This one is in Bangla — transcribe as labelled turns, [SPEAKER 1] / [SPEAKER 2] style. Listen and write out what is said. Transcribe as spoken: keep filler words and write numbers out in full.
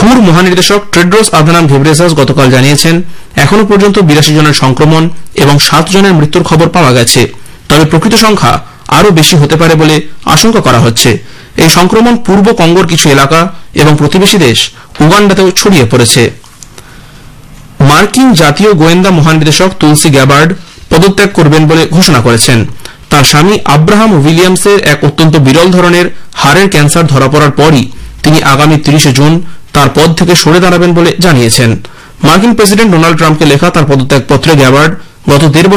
[SPEAKER 1] হু র মহানির্দেশক টেড্রোস আধানাম ঘেব্রেসাস গতকাল জানিয়েছেন এখনো পর্যন্ত বিরাশি জনের সংক্রমণ এবং সাত জনের মৃত্যুর খবর পাওয়া গেছে, তবে প্রকৃত সংখ্যা আরও বেশি হতে পারে বলে আশঙ্কা করা হচ্ছে। এই সংক্রমণ পূর্ব কঙ্গোর কিছু এলাকা এবং প্রতিবেশী দেশ উগান্ডাতেও ছড়িয়ে পড়েছে। মার্কিন জাতীয় গোয়েন্দা মহানির্দেশক তুলসি গ্যাবার্ড পদত্যাগ করবেন বলে ঘোষণা করেছেন। তার স্বামী আব্রাহাম উইলিয়ামসের এক অত্যন্ত বিরল ধরনের হাড়ের ক্যান্সার ধরা পড়ার পরই তিনি আগামী তিরিশে জুন তার পদ থেকে সরে দাঁড়াবেন বলে জানিয়েছেন। মার্কিন প্রেসিডেন্ট ডোনাল্ড ট্রাম্পকে লেখা তার পদত্যাগপত্রে গ্যাবার্ড গত দেড়